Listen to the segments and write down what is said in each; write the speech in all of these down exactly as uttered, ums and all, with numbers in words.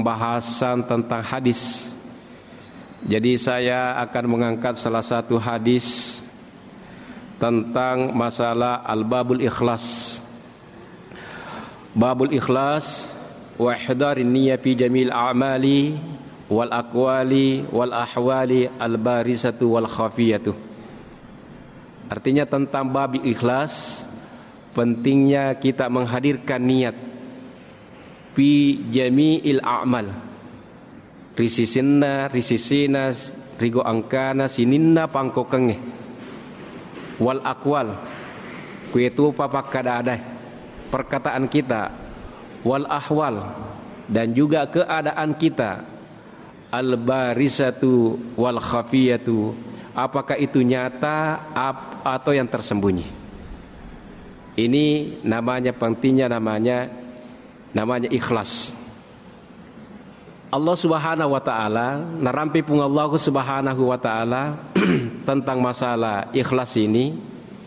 pembahasan tentang hadis. Jadi saya akan mengangkat salah satu hadis tentang masalah al-babul ikhlas. Babul ikhlas wa ihdarin niyyah fi jamil a'mali wal aqwali wal ahwali al-barisatu wal khafiyatu. Artinya tentang bab ikhlas, pentingnya kita menghadirkan niat fi jami'il a'mal. Risisinna, risisina, rigo angkana, sininna pangkokenge. Wal aqwal, kuitu papak kada-adai, perkataan kita. Wal ahwal, dan juga keadaan kita. Al barisatu wal khafiyatu, apakah itu nyata atau yang tersembunyi. Ini namanya pentingnya namanya namanya ikhlas. Allah Subhanahu wa taala narampi pung Allah Subhanahu wa taala tentang masalah ikhlas ini.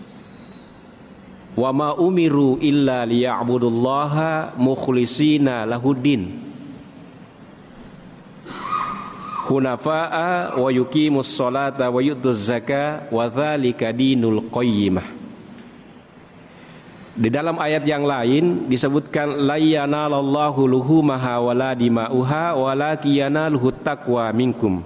Wa ma umiru illa liya'budullaha mukhlishina lahuddin hunafa'a wa yuqimus sholata wa yu'tuz zakata wa dzalika dinul qayyimah. Di dalam ayat yang lain disebutkan la yanalallahu luhumaha wala dima'uha walakin yanaluhu taqwa minkum.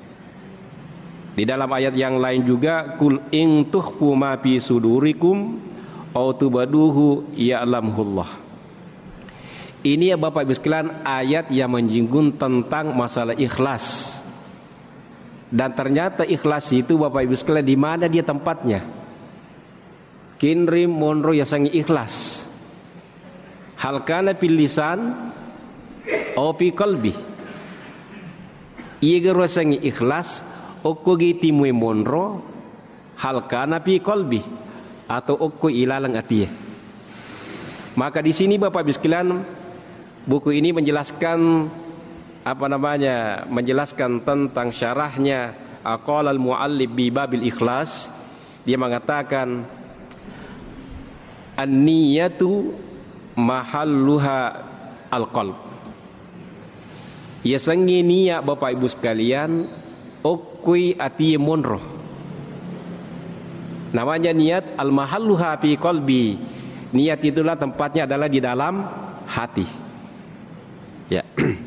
Di dalam ayat yang lain juga kul in tukhfu ma fi sudurikum aw tubaduhu ya'lamullah. Ini ya Bapak Ibu sekalian ayat yang menyinggung tentang masalah ikhlas. Dan ternyata ikhlas itu Bapak Ibu sekalian di mana dia tempatnya? Kinrim monro ya sangi ikhlas. Hal kana fil lisan au fi qalbi. Ieu geus sangi ikhlas okko gi timui monro hal kana fi qalbi atau okko ilalang atiye. Maka di sini Bapak Ibu sekalian buku ini menjelaskan apa namanya? Menjelaskan tentang syarahnya aqala al-muallif bi babil ikhlas. Dia mengatakan an-niyatu mahalluha al-qalb. Ya sangi niat Bapak Ibu sekalian okui ati monro. Namanya niat al-mahalluha fi qalbi. Niat itulah tempatnya adalah di dalam hati. Ya.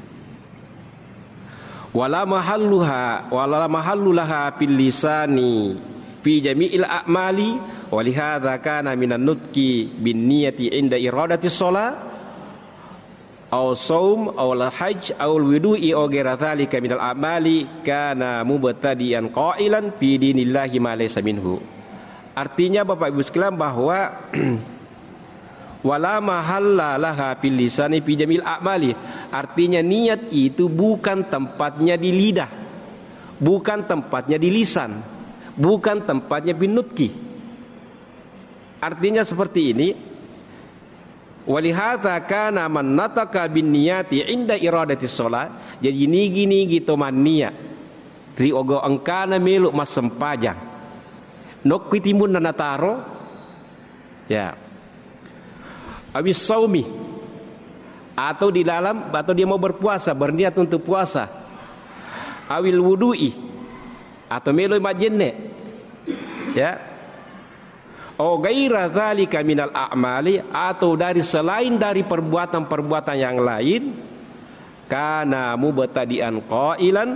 Wala mahalluha wala mahallulaha fil lisani fi jami'il a'mali walihadza kana minan nutqi bin niyati inda iradati shalah aw shaum aw al hajj aw al wudu'i aw ghaira dzalika minal a'mali kana mubtadi'an qailan fi dinillahi ma laysa minhu. Artinya Bapak Ibu sekalian bahwa wala mahalla laha fil lisani fi jamil a'mali, artinya niat itu bukan tempatnya di lidah, bukan tempatnya di lisan, bukan tempatnya binutki. Artinya seperti ini. Walihata kana man nataka bin niyati inda iradati shalah. Jadi nigi nigi to man niat ri ogo angkana melu mas sempajang. Nok kitimun nanataro. Ya. Abis saumi atau di dalam atau dia mau berpuasa, berniat untuk puasa. Awil wudu'i atau melu majenne. Ya. O gaira dzalika minal a'mali atau dari selain dari perbuatan-perbuatan yang lain kana mubtadi'an qailan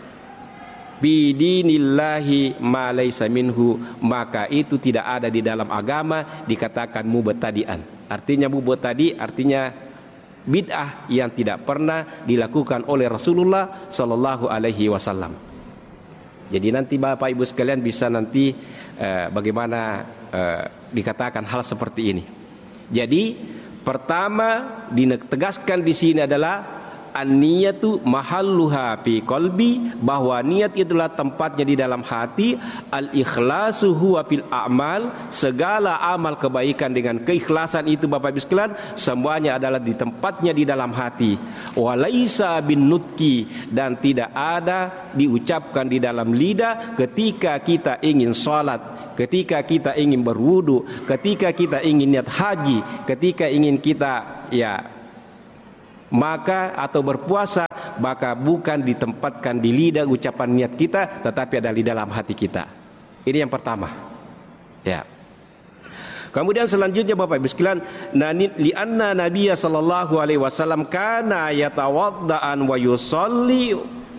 bidinillahi ma laysa minhu, maka itu tidak ada di dalam agama dikatakan mubtadi'an. Artinya mubtadi artinya bid'ah yang tidak pernah dilakukan oleh Rasulullah sallallahu alaihi wasallam. Jadi nanti Bapak Ibu sekalian bisa nanti uh, bagaimana uh, dikatakan hal seperti ini. Jadi pertama ditegaskan di sini adalah an-niyatu mahalluha fi qalbi, bahwa niat itulah tempatnya di dalam hati. Al-ikhlasu huwa fil a'mal, segala amal kebaikan dengan keikhlasan itu Bapak Ibu sekalian semuanya adalah di tempatnya di dalam hati. Walaisa bin nutki, dan tidak ada diucapkan di dalam lidah ketika kita ingin salat, ketika kita ingin berwudu, ketika kita ingin niat haji, ketika ingin kita ya maka atau berpuasa, maka bukan ditempatkan di lidah ucapan niat kita, tetapi ada di dalam hati kita. Ini yang pertama. Ya. Kemudian selanjutnya Bapak Ibu sekalian, li anna Nabiya sallallahu alaihi wasallam kana yatawaddaan wa yusalli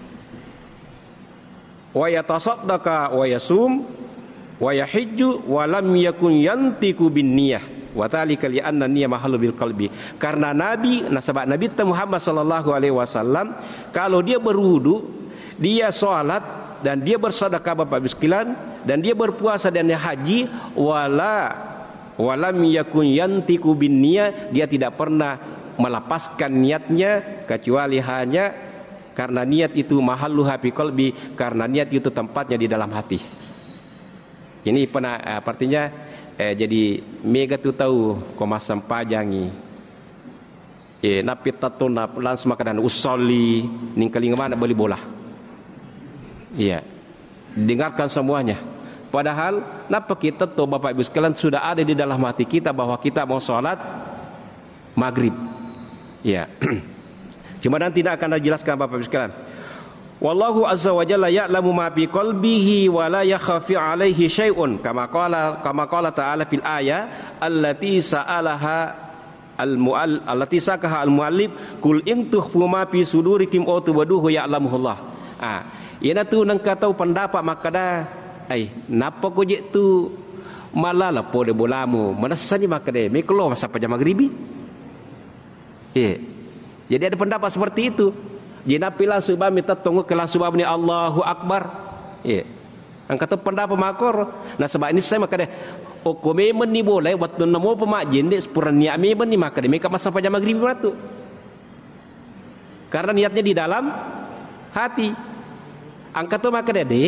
wa yatasaddaqa wa yasum wa yahijju wa lam yakun yantiku bin niyah wa dzalika li anna niyyah mahallu bil qalbi. Karena Nabi, nah sebab Nabi Muhammad sallallahu alaihi wasallam kalau dia berwudu, dia salat dan dia bersedekah Bapak Ibu sekalian, dan dia berpuasa dan dia haji, wala walam yakun yantiku bin niyah, dia tidak pernah melepaskan niatnya kecuali hanya karena niat itu mahalluha fi qalbi, karena niat itu tempatnya di dalam hati. Ini pernah artinya eh, jadi mega tu tahu ko masam pajangi eh napi tatuna langsung makanan usolli ning kaling mana beli bola. Iya, dengarkan semuanya. Padahal napa kita tuh Bapak Ibu sekalian sudah ada di dalam hati kita bahwa kita mau sholat maghrib. Iya. Cuma nanti tidak akan dijelaskan Bapak Ibu sekalian. Wallahu azza wa jalla ya'lamu ma fi qalbihi wa la yakhfi 'alaihi syai'un kama qala kama qala ta'ala fil ayat allati sa'alaha al-mu'all allati sakaha al-muallif kul in tukhfu ma fi sudurikum aw tubduhu ya'lamuhullah. Ah, ina tu nang katau pendapat makada ai napa ko je tu malala po de bolamu manasani makade me kelo masa pajam maghribi. Eh. Jadi ada pendapat seperti itu. Jina pila subah minta tunggu kelas subah ni Allahu Akbar. Ya. Ang kata pendapat makor. Nah sebab ini saya makade o ko memang ni boleh waktu namo pemajin de sepura niat memang ni makade mereka masa pajam maghrib batu. Karena niatnya di dalam hati. Ang kata makade de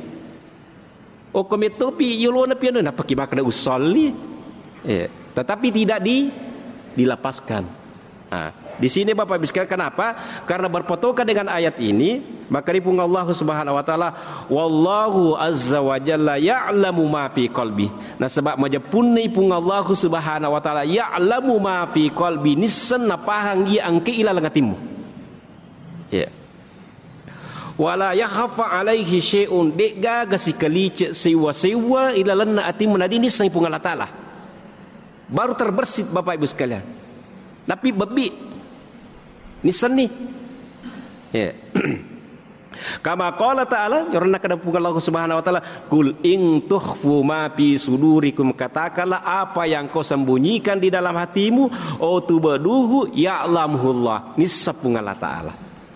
o ko metopi yulona piano na paki makade usolli. Ya. Tetapi tidak di dilepaskan. Nah, di sini Bapak Ibu sekalian, kenapa? Karena berpotokan dengan ayat ini, maka dipung Allah Subhanahu wa taala, wallahu azza wa jalla ya'lamu ma fi qalbi. Nah, sebab majapuni pung Allah Subhanahu wa taala ya'lamu ma fi qalbi, nisan napahang ia angke ila langatimu. Ya. Wala yakhfa alaihi syai'un, dek gaga sikalice sewa-sewa ila lanna atimu nadini sang pung Allah taala. Baru terbersit Bapak Ibu sekalian. Tapi babi nisan ni ya. Kama qala ta'ala yorna kada punggal Allah Subhanahu wa taala kul in tukhfu ma fi sudurikum, katakanlah apa yang kau sembunyikan di dalam hatimu, o tubaduhu ya'lamuhullah, nisab Allah taala.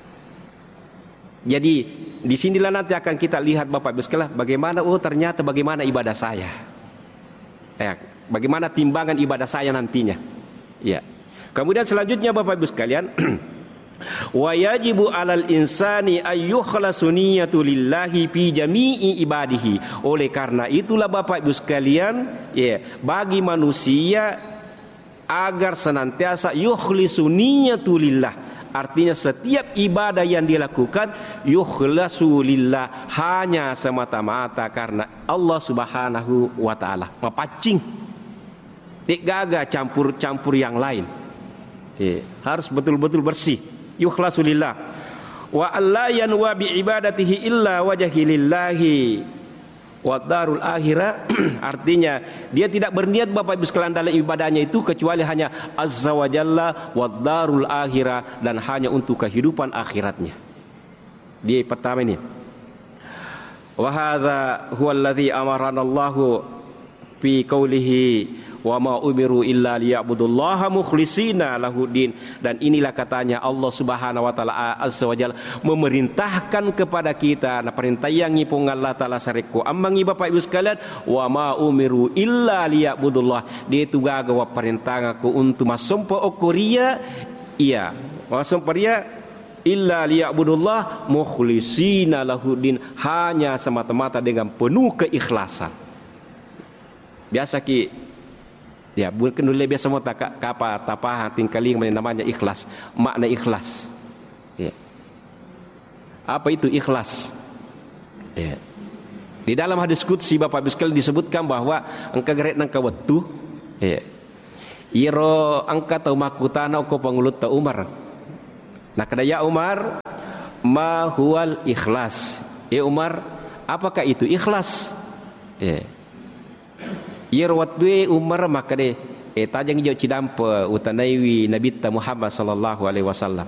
Jadi di sinilah nanti akan kita lihat Bapak Ibu sekalian bagaimana oh ternyata bagaimana ibadah saya. Ya, bagaimana timbangan ibadah saya nantinya. Ya. Kemudian selanjutnya Bapak Ibu sekalian, wa yajibu 'alal insani ayyukhlasu niyyatu lillahi fi jami'i ibadihi. Oleh karena itulah Bapak Ibu sekalian, ya, bagi manusia agar senantiasa yukhlisu niyyatu lillah. Artinya setiap ibadah yang dilakukan yukhlasu lillah, hanya semata-mata karena Allah Subhanahu wa taala. Mapacing. Tidak gaga campur-campur yang lain. Ya, harus betul-betul bersih. Yukhlasu lillah. Wa alla yanwa bi ibadatihi illa wajhi lillahi wa darul akhirah. Artinya dia tidak berniat Bapak Ibu sekalian dalam ibadahnya itu kecuali hanya azza wa jalla wa darul akhirah, dan hanya untuk kehidupan akhiratnya. Dia pertama ini. Wa hadza huwa alladhi amarana Allahu fi qoulihi wa ma umiru illa liya'budullaha mukhlishina lahuddin. Dan inilah katanya Allah Subhanahu wa taala azza wa jalla memerintahkan kepada kita, nah perintah yang ngipung Allah taala sareku amangi Bapak Ibu sekalian, wa ma umiru illa liya'budullah, dia itu gaga wa perintah aku untuk masompo okoria, iya masompo ria illa liya'budullah mukhlishina lahuddin, hanya semata-mata dengan penuh keikhlasan. Biasa ki ya, bukan dulu biasa mau tak apa tapah tingkaling namanya ikhlas, makna ikhlas. Ya. Apa itu ikhlas? Ya. Di dalam hadis qudsi Bapak Ibu sekalian disebutkan bahwa engka geret nang kawatu, ya. Iro angka tau makutana ko pangulut ta Umar. Nah kata ya Umar, ma huwal ikhlas. Ya Umar, apakah itu ikhlas? Ya. Ya rawatwe Umar maka de eh tajang jo cidampa utanaiwi Nabi Muhammad sallallahu alaihi wasallam.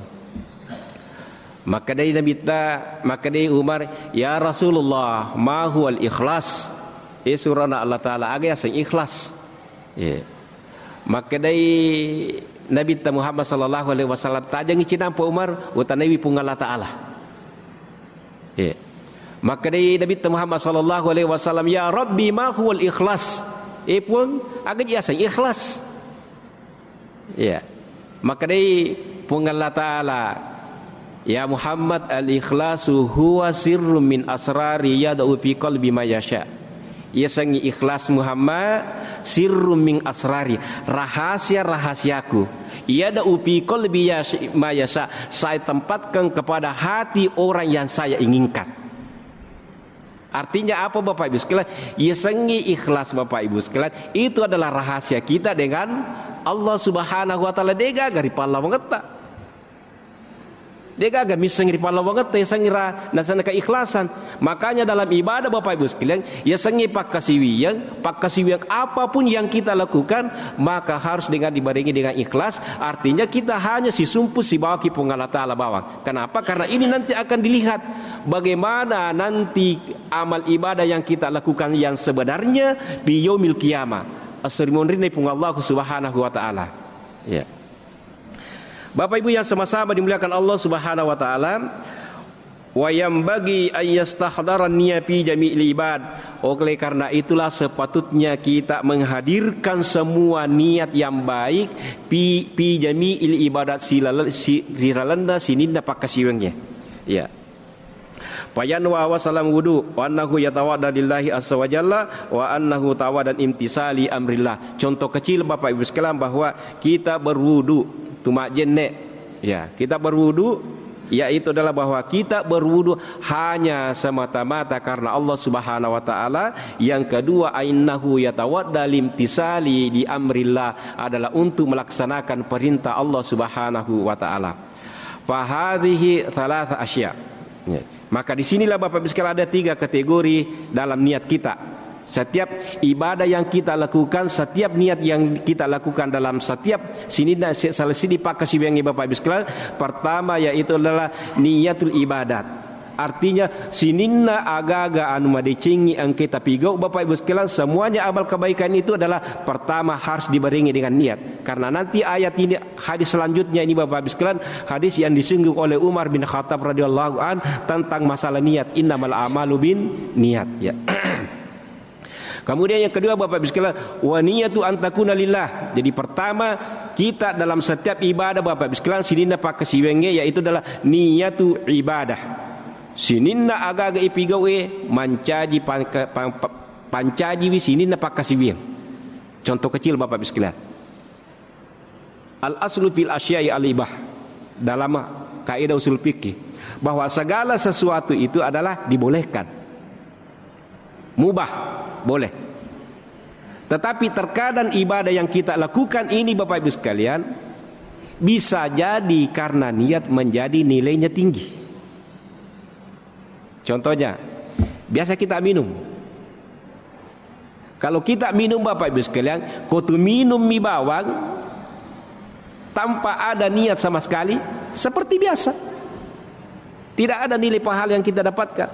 Maka dari Nabi ta maka dari Umar, ya Rasulullah, ma huwal ikhlas? Eh surana Allah Taala aga yang ikhlas. Ya. Maka dari Nabi Muhammad sallallahu alaihi wasallam tajang cidampa Umar utanaiwi pung Allah Taala. Ya. Maka dari Nabi Muhammad sallallahu alaihi wasallam, ya Rabbi ma huwal ikhlas? Eh pun agak biasa ikhlas. Ya. Maka dari pun Allah Taala, ya Muhammad al-ikhlasu huwa sirrun min asrari yad'u fi qalbi ma yasha. Ya sangi ikhlas Muhammad sirrun min asrari, rahasia-rahasiaku. Yad'u fi qalbi ma yasha, saya tempatkan kepada hati orang yang saya inginkan. Artinya apa Bapak Ibu sekalian? Ya sengi ikhlas Bapak Ibu sekalian, itu adalah rahasia kita dengan Allah Subhanahu wa taala. Dega gari pala mengeta. Dega ga miseng ri pala mengeta sengira nasana keikhlasan. Makanya dalam ibadah Bapak Ibu sekalian, ya sengi pak kasiwiang, pak kasiwiang apapun yang kita lakukan maka harus dengan dibarengi dengan ikhlas. Artinya kita hanya si sumpu si bawa ki Allah Taala bawang. Kenapa? Karena ini nanti akan dilihat bagaimana nanti amal ibadah yang kita lakukan yang sebenarnya di yaumil qiyamah. Asrimunrine pun Allah Subhanahu wa taala. Ya. Bapak Ibu yang sama-sama dimuliakan Allah Subhanahu wa taala, wa yambagi ayyastahdharan niyya fi jami'il ibad. Oleh karena itulah sepatutnya kita menghadirkan semua niat yang baik fi fi jami'il ibadat silalanda sininda pakasiwengnya. Ya. Payanwa wa salam wudu wa annahu yatawadda lillahi azza wa jalla wa annahu tawadan imtisali amrillah. Contoh kecil Bapak Ibu sekalian bahwa kita berwudu tumak jenne. Ya, kita berwudu yaitu adalah bahwa kita berwudu hanya semata-mata karena Allah Subhanahu wa taala. Yang kedua, innahu yatawadda limtisali di amrillah, adalah untuk melaksanakan perintah Allah Subhanahu wa taala. Fa hadhihi thalatha asya. Ya. Maka di sinilah Bapak Ibu sekalian ada tiga kategori dalam niat kita. Setiap ibadah yang kita lakukan, setiap niat yang kita lakukan dalam setiap sini salah sini pak kasih yang Bapak Ibu sekalian. Pertama yaitu adalah niatul ibadat. Artinya sininna aga-aga anu madecingi ang kita pigau Bapak Ibu sekalian, semuanya amal kebaikan itu adalah pertama harus dibarengi dengan niat. Karena nanti ayat ini, hadis selanjutnya ini Bapak Ibu sekalian, hadis yang disinggung oleh Umar bin Khattab radhiyallahu an tentang masalah niat, innamal a'malu bin niat, ya. Kemudian yang kedua Bapak Ibu sekalian, wa niyatu an takuna lillah. Jadi pertama kita dalam setiap ibadah Bapak Ibu sekalian sininna pak kasiwenge yaitu adalah niyatu ibadah. Sininna aga-aga ipigawe mancaji panca, pan, pancaji wi sininna pakasiwiang. Contoh kecil Bapak Ibu sekalian. Al aslu fil asya'i al ibah. Dalam kaidah usul fikih bahwa segala sesuatu itu adalah dibolehkan. Mubah, boleh. Tetapi terkadang ibadah yang kita lakukan ini Bapak Ibu sekalian bisa jadi karena niat menjadi nilainya tinggi. Contohnya, biasa kita minum. Kalau kita minum Bapak Ibu sekalian, kutu minum mie bawang tanpa ada niat sama sekali, seperti biasa. Tidak ada nilai pahala yang kita dapatkan.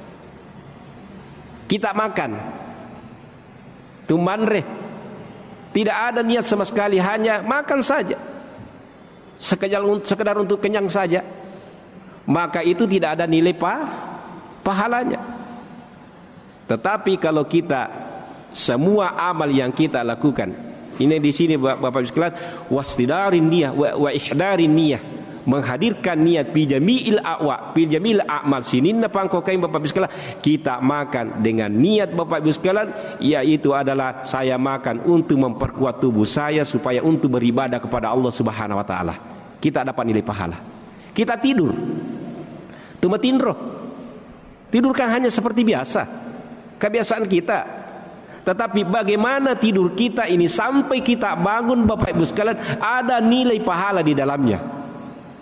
Kita makan tumanreh, tidak ada niat sama sekali, hanya makan saja, sekedar, sekedar untuk kenyang saja, maka itu tidak ada nilai pahala pahalanya. Tetapi kalau kita semua amal yang kita lakukan ini di sini Bapak Ibu sekalian, wasdidarin niyah wa, wa ihdarin niyah, menghadirkan niat fi jami'il a'wa fi jami'il a'mal sininna pangkokain Bapak Ibu sekalian, kita makan dengan niat Bapak Ibu sekalian, yaitu adalah saya makan untuk memperkuat tubuh saya supaya untuk beribadah kepada Allah Subhanahu wa taala. Kita dapat nilai pahala. Kita tidur tumatindro, tidur kan hanya seperti biasa, kebiasaan kita. Tetapi bagaimana tidur kita ini sampai kita bangun Bapak Ibu sekalian ada nilai pahala di dalamnya.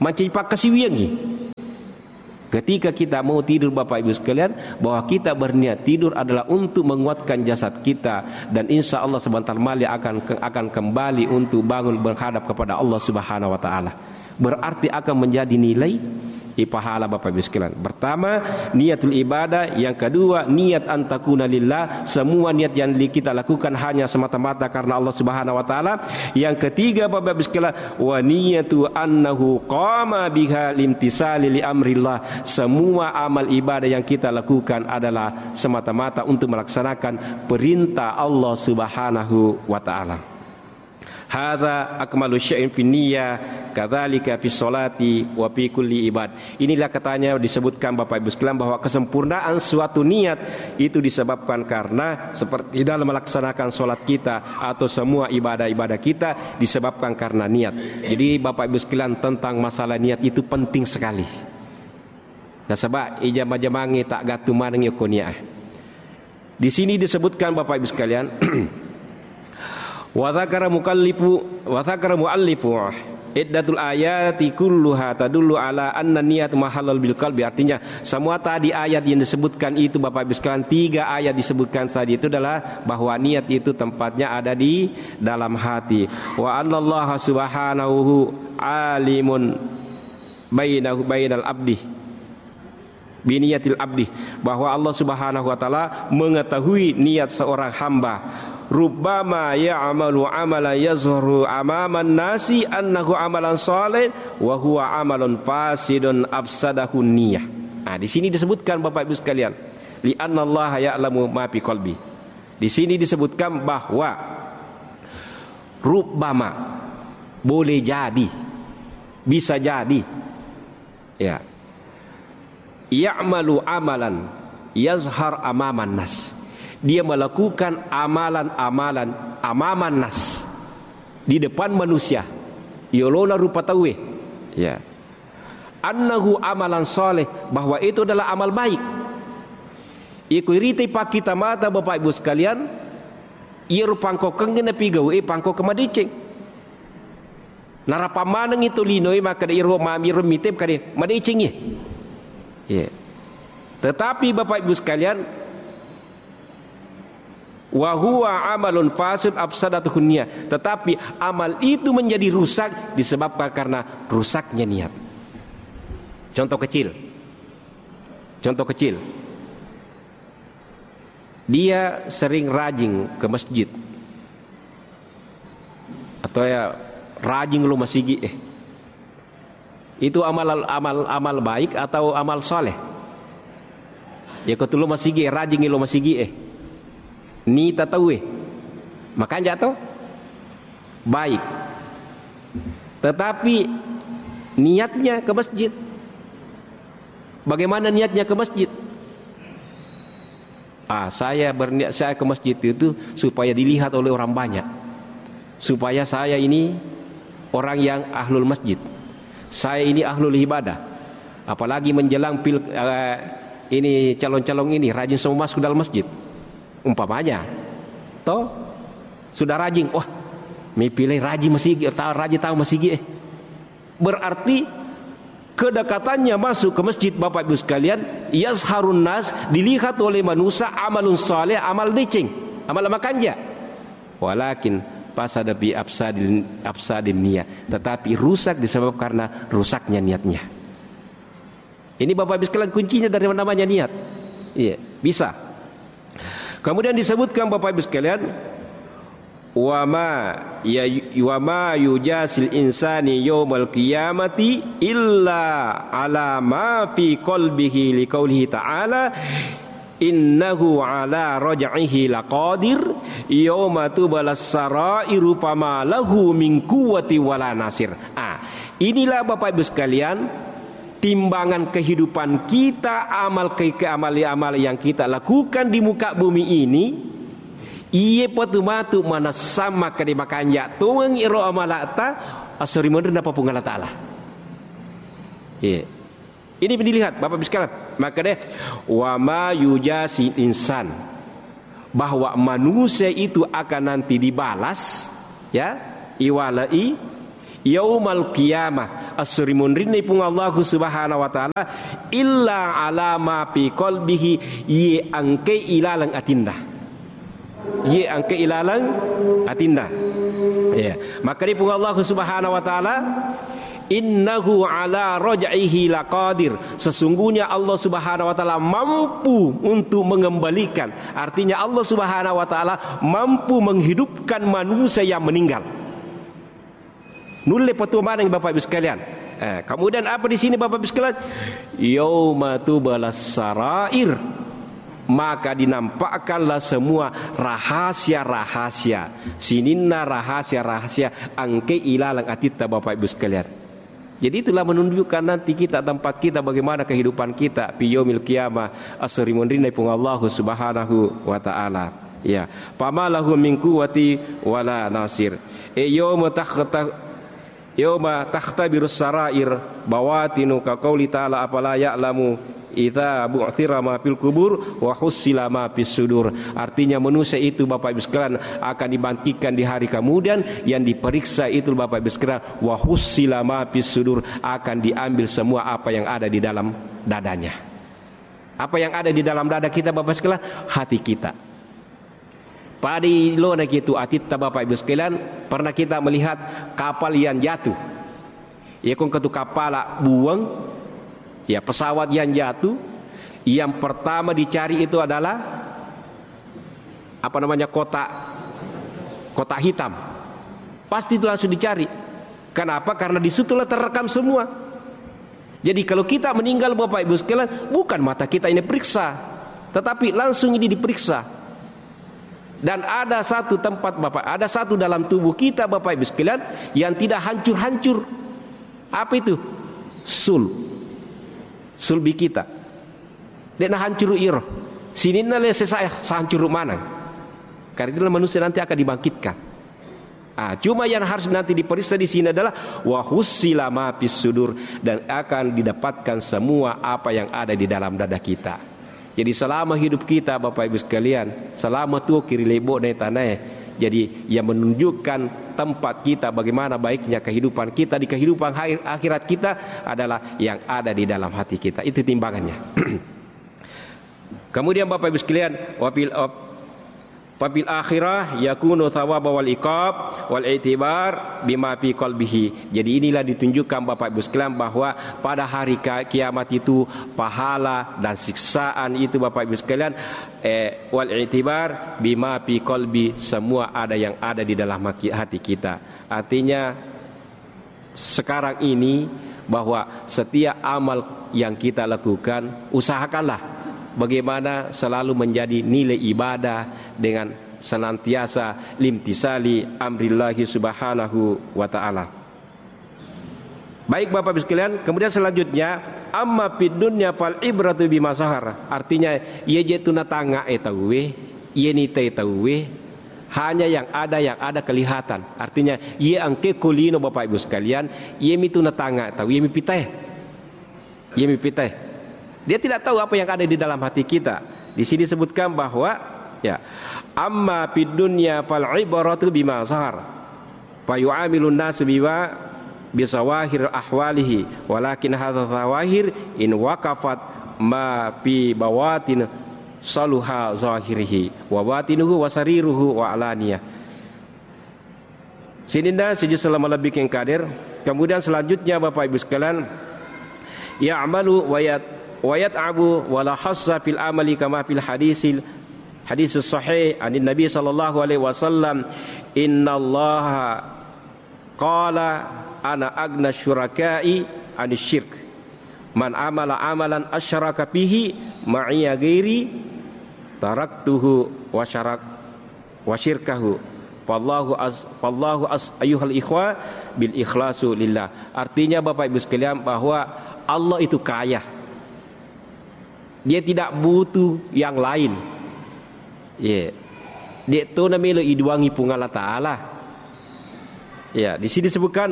macam pak kasiwiangi. Ketika kita mau tidur Bapak Ibu sekalian, bahwa kita berniat tidur adalah untuk menguatkan jasad kita, dan insya Allah sebentar lagi akan akan kembali untuk bangun menghadap kepada Allah Subhanahu Wa Taala. Berarti akan menjadi nilai pahala Bapak Ibu sekalian. Pertama, niatul ibadah. Yang kedua, niat antakuna lillah. Semua niat yang kita lakukan hanya semata-mata karena Allah Subhanahu Wa Taala. Yang ketiga Bapak Ibu sekalian, wa niyatu annahu qama biha limtisali li amrillah. Semua amal ibadah yang kita lakukan adalah semata-mata untuk melaksanakan perintah Allah Subhanahu Wa Taala. Hadza akmalu syai'in fi niyyah kadzalika fi sholati wa fi kulli ibad. Inilah katanya disebutkan Bapak Ibu sekalian bahwa kesempurnaan suatu niat itu disebabkan karena seperti dalam melaksanakan sholat kita atau semua ibadah-ibadah kita disebabkan karena niat. Jadi Bapak Ibu sekalian, tentang masalah niat itu penting sekali. Nah sebab ijama-jamangi tak gatu maneng yakuniah. Di sini disebutkan Bapak Ibu sekalian wa dzakara mukallifu wa dzakara muallifu iddatul ayati kulluha tadullu ala anna niyat mahallul bil qalbi. Artinya semua tadi ayat yang disebutkan itu Bapak Ibu sekalian, tiga ayat disebutkan tadi itu adalah bahwa niat itu tempatnya ada di dalam hati. Wa anallaha subhanahu alimun bainahu bainal abdi biniyatil abdi, bahwa Allah Subhanahu Wa Taala mengetahui niat seorang hamba. Rubbama ya'malu amalan yazhuru amaman nasi annahu amalan salih wa huwa amalun fasidun afsadahu niyyah. Nah, di sini disebutkan Bapak Ibu sekalian, li annallaha ya'lamu ma fi qalbi. Di sini disebutkan bahwa rubbama, boleh jadi, bisa jadi, ya, ya'malu amalan yazhar amaman nas. Dia melakukan amalan-amalan amaman nas di depan manusia. Yolona rupa tawe. Ya. Annahu amalan soleh, bahwa itu adalah amal baik. Iku iriti pak kita mata Bapak Ibu sekalian, ieu pangko kengena pigau e pangko kemadicing. Narapa maneng itu linoi maka da iro mami remitep kade madicing ye. Ya. Tetapi Bapak Ibu sekalian, wa huwa amalun fasid afsadatuhu niyyah, tetapi amal itu menjadi rusak disebabkan karena rusaknya niat. Contoh kecil, contoh kecil, dia sering rajin ke masjid, atau ya rajin lu masigi, eh itu amal amal amal baik atau amal soleh? Ya kau lu masigi, rajin lu masigi, eh ni tatawe maka jatuh baik, tetapi niatnya ke masjid. Bagaimana niatnya ke masjid? Ah, saya berniat saya ke masjid itu supaya dilihat oleh orang banyak, supaya saya ini orang yang ahlul masjid, saya ini ahlul ibadah. Apalagi menjelang pil uh, ini calon-calon ini rajin semua masuk dalam masjid. Umpamanya, toh sudah rajin, wah, mi pilih rajin masigi, tahu rajin tahu masigi, eh. Berarti kedekatannya masuk ke masjid Bapak Ibu sekalian, yazharun nas, dilihat oleh manusia amalun saleh, amal dicing, amal makanja. Walakin fasada bi afsadin afsadin niyyah, tetapi rusak disebabkan karena rusaknya niatnya. Ini Bapak Ibu sekalian kuncinya dari namanya niat. Iya, bisa. Kemudian disebutkan Bapak Ibu sekalian, wa ma ya wa ma yujasil insani yaumal qiyamati illa ala ma fi qalbihi liqaulihi ta'ala innahu ala raj'ihi laqadir yauma tubalas sarairu fama lahu min quwwati wala nasir. Ah, inilah Bapak Ibu sekalian timbangan kehidupan kita, amal ke amal-amal yang kita lakukan di muka bumi ini. Iye patumatu mana sama kadi makanya tuang iro amalata asori mondre napa pungala taala. Iya. Ini dilihat Bapak Ibu sekalian. Maka deh wa ma yujasi insan, bahwa manusia itu akan nanti dibalas, ya, iwalai yaumal qiyamah, asrimun rinai pung Allah subhanahu wa ta'ala illa ala ma fi qalbihi ye angke ilalang atinda ye angke ilalang atinda ya maka di pung Allah subhanahu wa ta'ala innahu ala raj'ihi laqadir, sesungguhnya Allah subhanahu wa ta'ala mampu untuk mengembalikan, artinya Allah subhanahu wa ta'ala mampu menghidupkan manusia yang meninggal. Nulle petuman yang Bapak Ibu sekalian. Eh, kemudian apa di sini Bapak Ibu sekalian? Yauma tubalas sarair, maka dinampakkanlah semua rahasia-rahasia. Sininna rahasia-rahasia angke ilalang atita Bapak Ibu sekalian. Jadi itulah menunjukkan nanti kita tempat kita bagaimana kehidupan kita fi yaumil qiyamah asrimun rinai pung Allah subhanahu wa ta'ala. Ya, pamalahu min quwwati wala nasir. E yauma takhta yauma takhtabirus sarair bawatinu ka qauli ta'ala afala ya'lamu idza bu'thira ma fil kubur wa husila ma fis sudur. Artinya manusia itu Bapak Ibu sekalian akan dibangkitkan di hari kemudian, yang diperiksa itu Bapak Ibu sekalian wa husila ma fis sudur, akan diambil semua apa yang ada di dalam dadanya. Apa yang ada di dalam dada kita Bapak sekalian? Hati kita. Padi lo nak itu atita Bapak Ibu sekalian, pernah kita melihat kapal yang jatuh. Ya kun ketu kapal buang, ya pesawat yang jatuh, yang pertama dicari itu adalah apa namanya kotak kotak hitam. Pasti itu langsung dicari. Kenapa? Karena di situlah terekam semua. Jadi kalau kita meninggal Bapak Ibu sekalian, bukan mata kita ini periksa, tetapi langsung ini diperiksa. Dan ada satu tempat Bapak, ada satu dalam tubuh kita Bapak Ibu sekalian yang tidak hancur-hancur. Apa itu? Sul. Sulbi kita dena hancur iro sinina le sesaya hancur mana, karena itu manusia nanti akan dibangkitkan. Ah, cuma yang harus nanti diperiksa di sini adalah wa husila ma fis sudur, dan akan didapatkan semua apa yang ada di dalam dada kita. Jadi selama hidup kita Bapak Ibu sekalian, selama tu kiri lebo dari tanah, jadi yang menunjukkan tempat kita bagaimana baiknya kehidupan kita di kehidupan akhirat kita adalah yang ada di dalam hati kita. Itu timbangannya. Kemudian Bapak Ibu sekalian, wabil wabil akhirah yakunu thawab wal iqab wal i'tibar bima fi qalbihi. Jadi inilah ditunjukkan Bapak Ibu sekalian bahwa pada hari kiamat itu pahala dan siksaan itu Bapak Ibu sekalian eh, wal i'tibar bima fi qalbi, semua ada yang ada di dalam hati kita. Artinya sekarang ini bahwa setiap amal yang kita lakukan, usahakanlah bagaimana selalu menjadi nilai ibadah dengan senantiasa limtisali amrillahi subhanahu wa ta'ala. Baik Bapak Ibu sekalian, kemudian selanjutnya amma fid dunya fal ibratu bima sahar. Artinya ye jetuna tanga etawe, ye nite etawe, hanya yang ada yang ada kelihatan. Artinya ye angke kulino Bapak Ibu sekalian, ye mituna tanga etawe, ye mipiteh. Ye mipiteh. Dia tidak tahu apa yang ada di dalam hati kita. Di sini disebutkan bahwa ya, amma fid dunya fal ibaratu bima zahar. Fa yu'amilun nas biwa bisawahir ahwalihi, walakin hadza zawahir in waqafat ma fi bawatin saluha zahirihi wa batinuhu wa sariruhu wa alaniyah. Sininda sejak selama lebih yang kadir. Kemudian selanjutnya Bapak Ibu sekalian, ya'malu wa yat wayat abu wala hassa fil amali kama fil hadisil hadis sahih anin nabi sallallahu alaihi wasallam innallaha qala ana agna syurakai anis syirk man amala amalan asyraka bihi ma'iya ghairi taraktuhu wa syarak wa syirkahu wallahu az wallahu as ayyuhal ikhwa bil ikhlasu lillah. Artinya Bapak Ibu sekalian bahwa Allah itu kaya. Dia tidak butuh yang lain. Ya. Dia tu namanya iduangi pung Allah Taala. Ya, di sini disebutkan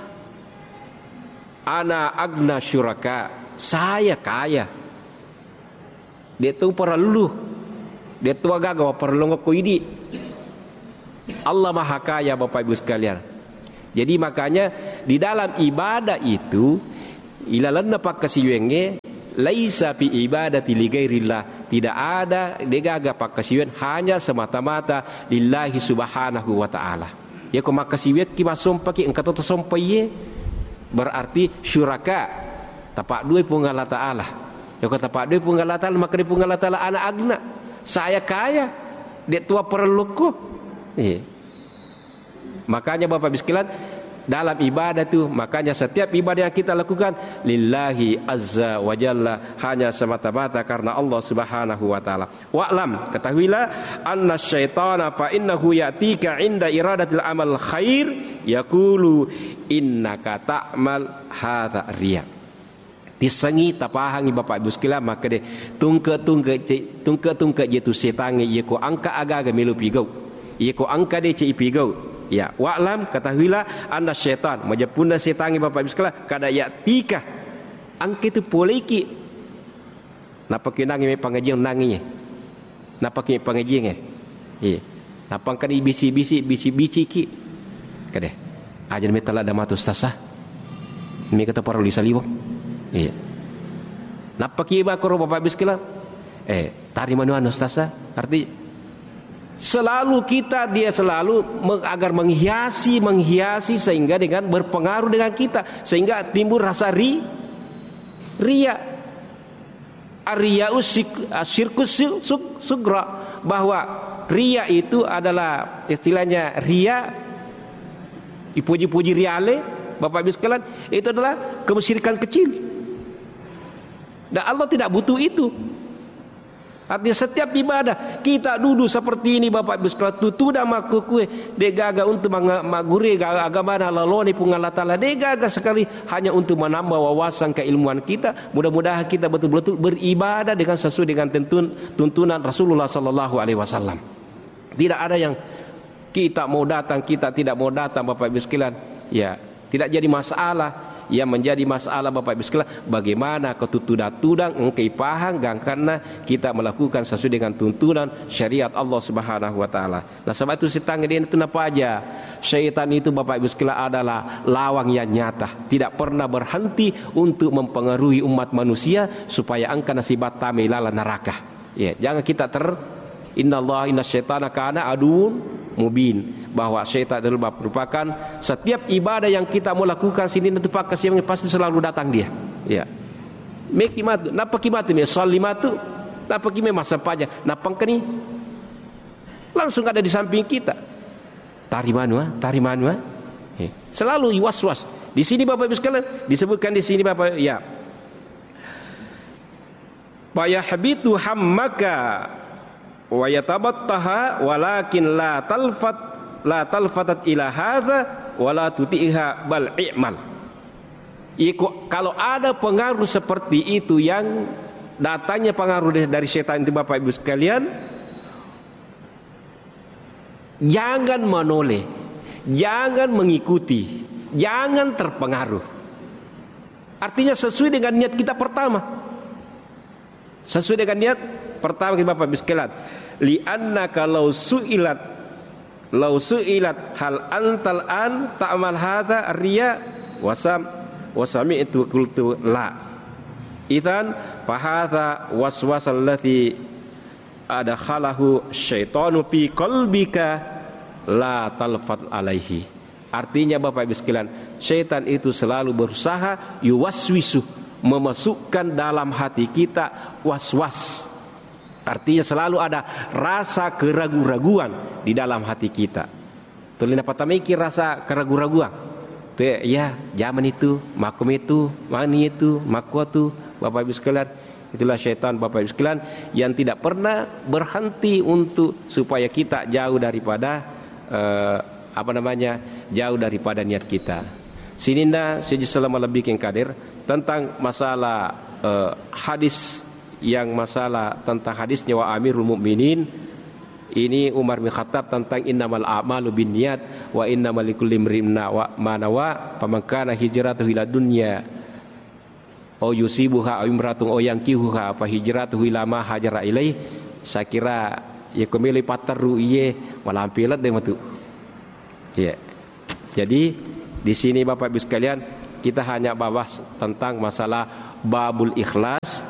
ana agna syuraka, saya kaya. Dia tu perlu. Dia tu agak perlu ngokoidi. Allah Maha Kaya Bapak Ibu sekalian. Jadi makanya di dalam ibadah itu ilalanna pakkasiwenge laisa fi ibadati li ghairillah, tidak ada degaga pakkasiwen hanya semata-mata lillahi subhanahu wa ta'ala. Ya ko makasiwet ki masompaki engkato tasompai berarti syuraka tapak dua pun Allah Ta'ala. Ya ko tapak dua pun Allah Ta'ala, maka di pun Allah Ta'ala anak agna, saya kaya, dia tua perluku. Iya. Makanya Bapak Ibu sekalian, dalam ibadah itu, makanya setiap ibadah yang kita lakukan lillahi azza wa jalla, hanya semata-mata karena Allah Subhanahu wa taala. Wa'lam, ketahuilah anna syaitana fa innahu ya'tika 'inda iradatil amal khair yaqulu innaka ta'mal hadza riya. Disengi tapahangi Bapak Ibu sekalian, maka de tungke-tungke tungke-tungke jitu setange ye ko angka aga-aga melu pigau. Ye ko angka de ci pigau. Ya, wa'lam, ketahuilah anda syaitan majapunda setangi Bapak Ibu sekalian kada yatika angke tu poliki napa kinangi me pangajian nanginya napa ki pangajian eh napa kan bisi-bisi bisi-bisi ki kade ajan me tala da matu stasa me kata para lisaliwang iya napa ki ba ko Bapak Ibu sekalian eh tari manuan stasa arti selalu kita dia selalu agar menghiasi menghiasi sehingga dengan berpengaruh dengan kita sehingga timbul rasa ri ria ariya'us syirkus sugra, bahwa ria itu adalah istilahnya ria dipuji-puji riale Bapak Ibu sekalian, itu adalah kemusyrikan kecil dan Allah tidak butuh itu. Artinya setiap ibadah kita duduk seperti ini Bapak Ibu sekalian, tutuda makukue degaga untuk magure agama laloni pungala taala degaga sekali hanya untuk menambah wawasan keilmuan kita. Mudah-mudahan kita betul-betul beribadah dengan sesuai dengan tuntun, tuntunan Rasulullah sallallahu alaihi wasallam. Tidak ada yang kita mau datang, kita tidak mau datang Bapak Ibu sekalian. Ya, tidak jadi masalah. Yang menjadi masalah Bapak Ibu sekalian, bagaimana ketutudang-tudang engkai pahang gang karena kita melakukan sesuai dengan tuntunan syariat Allah Subhanahu wa taala. Nah, sebab itu setang dia itu apa aja? Syaitan itu Bapak Ibu sekalian adalah lawang yang nyata, tidak pernah berhenti untuk mempengaruhi umat manusia supaya angka nasibat tamilala neraka. Ya, jangan kita ter innallaha inasyaitana kana aduun mubin, bahwa syaitan adalah merupakan setiap ibadah yang kita mau lakukan sini nanti pakai siang pasti selalu datang dia. Ya. Make matu, napa kimatu me salimatu, napa kime masa paja, napang kani. Langsung ada di samping kita. Tari manua, tari manua. Ya. Selalu was-was. Di sini Bapak Ibu sekalian disebutkan di sini Bapak ya. Fayahbitu hammaka wa yatabattaha walakin la talfat la talfatat ila hadza wala tuti'iha bal i'mal. Iku, kalau ada pengaruh seperti itu yang datangnya pengaruh dari setan itu Bapak Ibu sekalian, jangan menoleh, jangan mengikuti, jangan terpengaruh. Artinya sesuai dengan niat kita pertama. Sesuai dengan niat pertama kita Bapak Ibu sekalian. Li'anna kalau su'ilat lau su'ilat hal antal an ta'mal hadza riya wasam wasami itu qultu la idzan fa hadza waswasal ladzi adkhalahu syaitanu fi qalbika la talfat alaihi. Artinya Bapak Ibu sekalian, syaitan itu selalu berusaha yuwaswisu, memasukkan dalam hati kita was-was. Artinya selalu ada rasa keraguan-raguan di dalam hati kita. Tulina patamiki rasa keraguan-raguan. Tuh ya, zaman itu, makum itu, mani itu, makuatu, Bapak Ibu sekalian, itulah syaitan Bapak Ibu sekalian yang tidak pernah berhenti untuk supaya kita jauh daripada uh, apa namanya? jauh daripada niat kita. Sininda sejak selama lebih yang kadir tentang masalah uh, hadis yang masalah tentang hadisnya wa amirul mukminin ini Umar bin Khattab tentang innamal a'malu binniyat wa innamal likulli imrin ma nawa faman kana hijratuhu ila dunya aw yusibuha aw imratun aw yankihuha fa hijratuhu ila ma hajara ilaih. Saya kira ya kembali pataru iye malampilat deh matu. Ya. Jadi Di sini Bapak Ibu sekalian, kita hanya bahas tentang masalah babul ikhlas,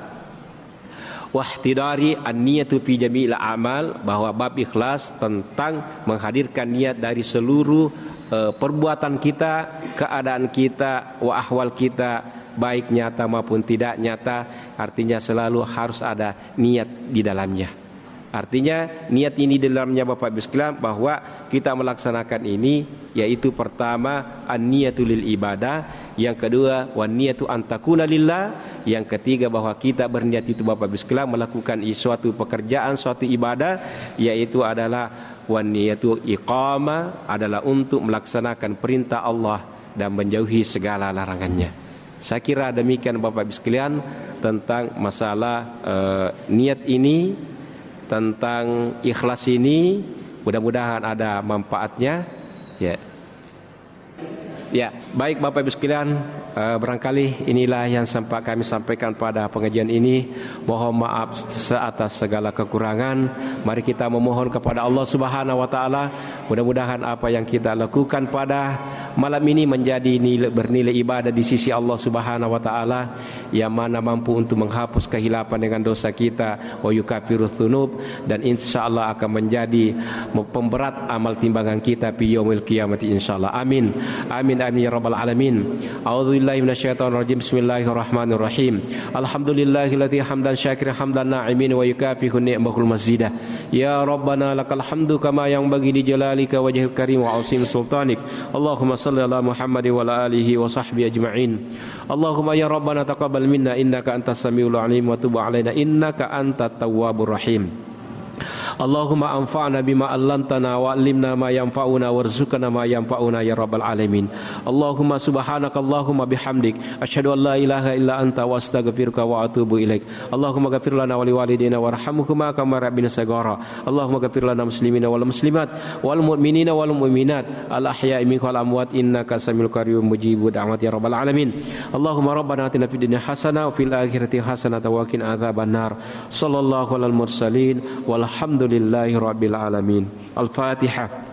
wahtidari an-niyatu fi jami'il a'mal, bahwa bab ikhlas tentang menghadirkan niat dari seluruh uh, perbuatan kita, keadaan kita, wa ahwal kita, baik nyata maupun tidak nyata. Artinya selalu harus ada niat di dalamnya. Artinya niat ini di dalamnya Bapak Ibu sekalian, bahwa kita melaksanakan ini, yaitu pertama an-niyatu lil ibadah, yang kedua wan niyatu an takuna lillah, yang ketiga bahwa kita berniat itu Bapak Ibu sekalian melakukan suatu pekerjaan, suatu ibadah, yaitu adalah wan niyatu iqamah, adalah untuk melaksanakan perintah Allah dan menjauhi segala larangannya. Saya kira demikian Bapak Ibu sekalian tentang masalah uh, niat ini, tentang ikhlas ini. Mudah-mudahan ada manfaatnya. Ya, ya, baik Bapak Ibu sekalian, uh, barangkali inilah yang sempat kami sampaikan pada pengajian ini. Mohon maaf seatas segala kekurangan. Mari kita memohon kepada Allah Subhanahu wa taala, mudah-mudahan apa yang kita lakukan pada malam ini menjadi nilai, bernilai ibadah di sisi Allah Subhanahu wa taala, yang mana mampu untuk menghapus kehilapan dengan dosa kita, wa yukaffiru dzunub, dan insyaallah akan menjadi pemberat amal timbangan kita fi yaumil qiyamati insyaallah. Amin. Amin amin ya rabbal alamin. A'udzubillahi minasyaitonir rajim. Bismillahirrahmanirrahim. Alhamdulillahilladzi hamdan syakiran hamdan na'imin wa yukafihu ni'mahul mazidah. Ya rabbana lakal hamdu kama yanbaghi li jalalika wajhil karim wa 'azim sultanik. Allahumma salli ala Muhammadin wa ala alihi wa sahbihi ajma'in. Allahumma ya rabbana taqabbal minna innaka antas samiul alim wa tub 'alaina innaka antat tawwabur rahim. Allahumma anfa'na bima 'allamtana wa 'allimna ma yanfa'una warzuqna ma yanfa'una ya rabbal alamin. Allahumma subhanaka Allahumma bihamdik asyhadu an la ilaha illa anta wa astaghfiruka wa atubu ilaik. Allahumma ghfir lana wa liwalidayna warhamhuma kama rabbina saghara. Allahumma ghfir lana muslimina wal muslimat wal mu'minina wal mu'minat al ahya'i minhum wal amwat innaka samiul qariyum mujibu da'wat ya rabbal alamin. Allahumma rabbana atina fid dunya hasanah wa fil akhirati hasanah wa qina adzabannar. Sallallahu alal mursalin walhamdulillahi rabbil alamin. Al-Fatihah.